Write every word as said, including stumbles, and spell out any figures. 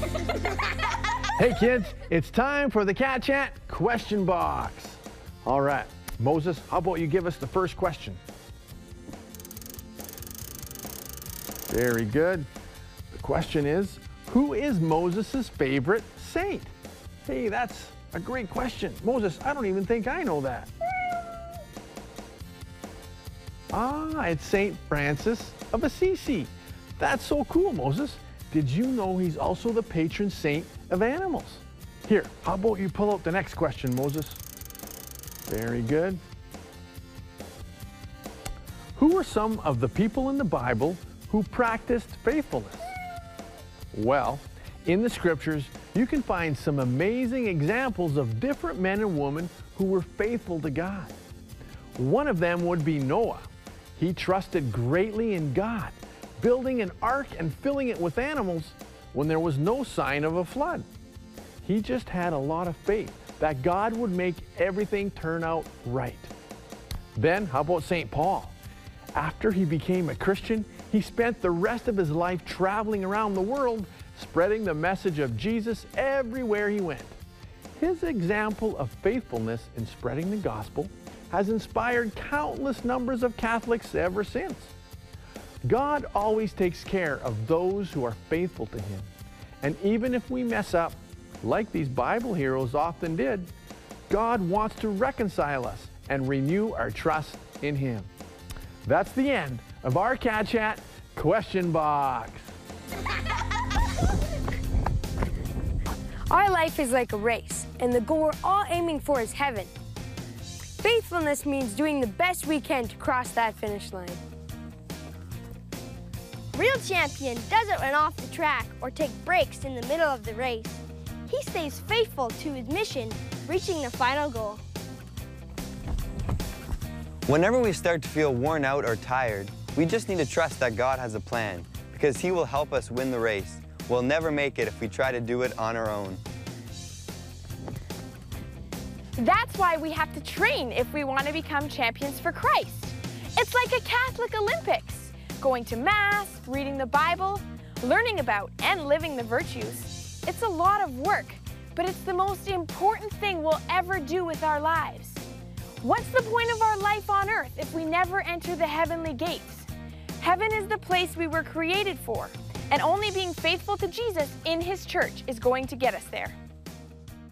Hey kids, it's time for the Cat Chat question box. All right, Moses, how about you give us the first question? Very good. The question is, who is Moses' favorite saint? Hey, that's a great question. Moses, I don't even think I know that. Ah, it's Saint Francis of Assisi. That's so cool, Moses. Did you know he's also the patron saint of animals? Here, how about you pull out the next question, Moses? Very good. Who were some of the people in the Bible who practiced faithfulness? Well, in the scriptures, you can find some amazing examples of different men and women who were faithful to God. One of them would be Noah. He trusted greatly in God, building an ark and filling it with animals when there was no sign of a flood. He just had a lot of faith that God would make everything turn out right. Then, how about Saint Paul? After he became a Christian, he spent the rest of his life traveling around the world, spreading the message of Jesus everywhere he went. His example of faithfulness in spreading the gospel has inspired countless numbers of Catholics ever since. God always takes care of those who are faithful to Him. And even if we mess up, like these Bible heroes often did, God wants to reconcile us and renew our trust in Him. That's the end of our Cat Chat question box. Our life is like a race, and the goal we're all aiming for is heaven. Faithfulness means doing the best we can to cross that finish line. Real champion doesn't run off the track or take breaks in the middle of the race. He stays faithful to his mission, reaching the final goal. Whenever we start to feel worn out or tired, we just need to trust that God has a plan, because He will help us win the race. We'll never make it if we try to do it on our own. That's why we have to train if we want to become champions for Christ. It's like a Catholic Olympics, going to Mass, reading the Bible, learning about and living the virtues. It's a lot of work, but it's the most important thing we'll ever do with our lives. What's the point of our life on earth if we never enter the heavenly gates? Heaven is the place we were created for, and only being faithful to Jesus in His church is going to get us there.